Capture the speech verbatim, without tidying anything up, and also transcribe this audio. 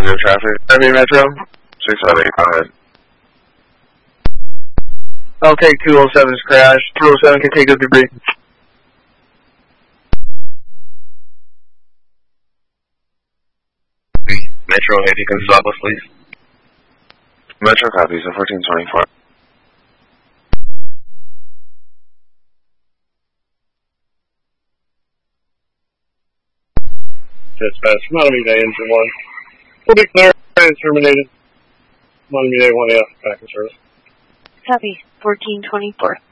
zero traffic. Heavy Metro. six five eight, go ahead. I'll take two oh seven's crash. two oh seven can take up debris. Metro, if you can stop us, please. Metro copies, so fourteen twenty-four. Dispatch, Monterey Day, engine one. Will be clear and terminated. Monterey Day one F, back in service. Copy, fourteen twenty-four.